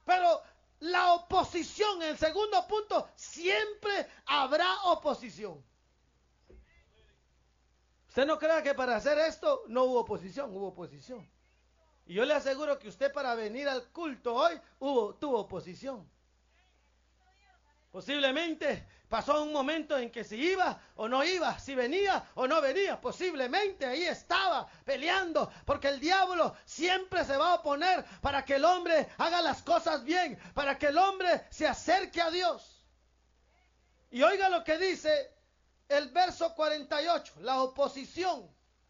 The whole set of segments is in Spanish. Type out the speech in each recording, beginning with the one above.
Pero la oposición, el segundo punto, siempre habrá oposición. Usted no crea que para hacer esto no hubo oposición, hubo oposición. Y yo le aseguro que usted para venir al culto hoy tuvo oposición. Posiblemente pasó un momento en que si iba o no iba, si venía o no venía, posiblemente ahí estaba peleando, porque el diablo siempre se va a oponer para que el hombre haga las cosas bien, para que el hombre se acerque a Dios. Y oiga lo que dice el verso 48, la oposición.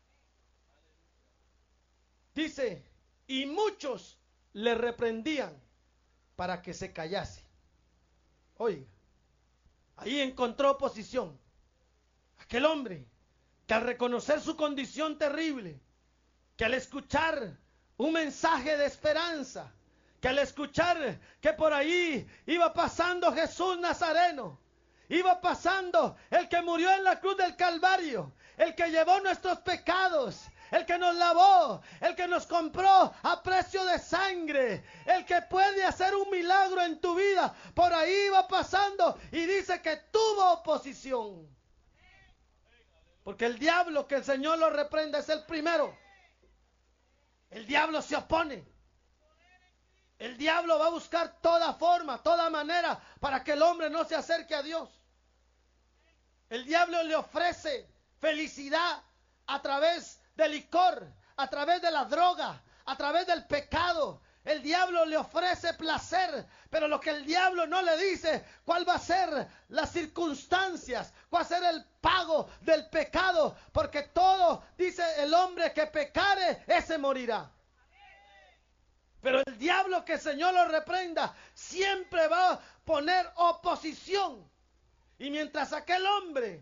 Dice, y muchos le reprendían para que se callase. Oiga, ahí encontró oposición. Aquel hombre que al reconocer su condición terrible, que al escuchar un mensaje de esperanza, que al escuchar que por ahí iba pasando Jesús Nazareno, iba pasando el que murió en la cruz del Calvario, el que llevó nuestros pecados, el que nos lavó, el que nos compró a precio de sangre, el que puede hacer un milagro en tu vida, por ahí va pasando y dice que tuvo oposición. Porque el diablo, que el Señor lo reprenda, es el primero. El diablo se opone. El diablo va a buscar toda forma, toda manera para que el hombre no se acerque a Dios. El diablo le ofrece felicidad a través del licor, a través de la droga, a través del pecado. El diablo le ofrece placer, pero lo que el diablo no le dice, cuál va a ser las circunstancias, cuál va a ser el pago del pecado, porque todo, dice el hombre que pecare, ese morirá. Pero el diablo, que el Señor lo reprenda, siempre va a poner oposición. Y mientras aquel hombre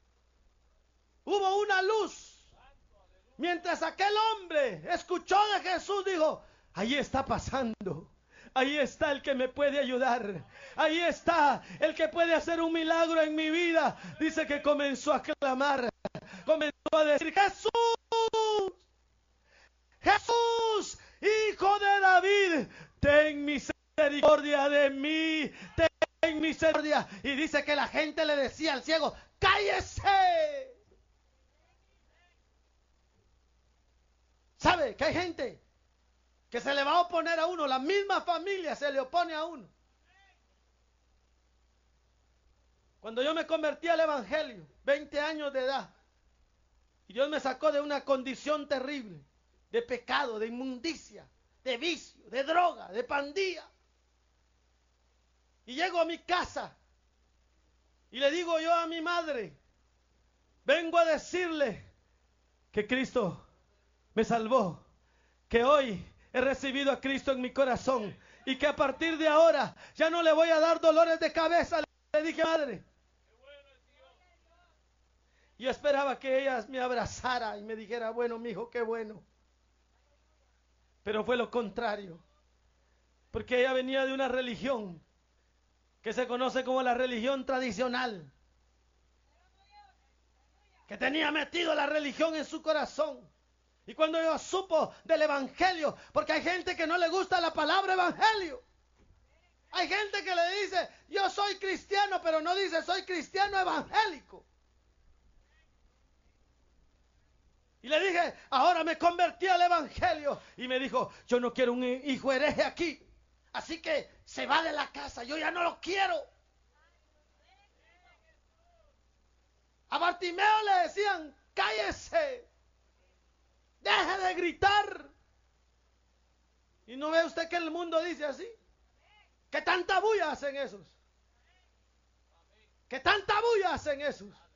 hubo una luz, mientras aquel hombre escuchó de Jesús, dijo, ahí está pasando, ahí está el que me puede ayudar, ahí está el que puede hacer un milagro en mi vida. Dice que comenzó a clamar, comenzó a decir, Jesús, Jesús, Hijo de David, ten misericordia de mí, ten misericordia. Y dice que la gente le decía al ciego, cállese. ¿Sabe que hay gente que se le va a oponer a uno? La misma familia se le opone a uno. Cuando yo me convertí al evangelio, 20 años de edad, y Dios me sacó de una condición terrible, de pecado, de inmundicia, de vicio, de droga, de pandilla. Y llego a mi casa y le digo yo a mi madre, vengo a decirle que Cristo me salvó, que hoy he recibido a Cristo en mi corazón y que a partir de ahora ya no le voy a dar dolores de cabeza. Le dije, madre. Yo esperaba que ella me abrazara y me dijera, bueno, mijo, qué bueno. Pero fue lo contrario, porque ella venía de una religión que se conoce como la religión tradicional, que tenía metido la religión en su corazón. Y cuando yo supo del evangelio, porque hay gente que no le gusta la palabra evangelio, hay gente que le dice, yo soy cristiano, pero no dice soy cristiano evangélico. Y le dije, ahora me convertí al evangelio. Y me dijo, yo no quiero un hijo hereje aquí, así que se va de la casa, yo ya no lo quiero. A Bartimeo le decían, cállese, deje de gritar. ¿Y no ve usted que el mundo dice así? ¿Qué tanta bulla hacen esos? ¿Qué tanta bulla hacen esos?